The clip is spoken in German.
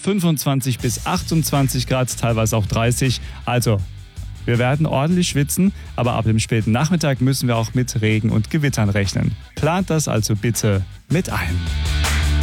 25 bis 28 Grad, teilweise auch 30. Also, wir werden ordentlich schwitzen, aber ab dem späten Nachmittag müssen wir auch mit Regen und Gewittern rechnen. Plant das also bitte mit ein.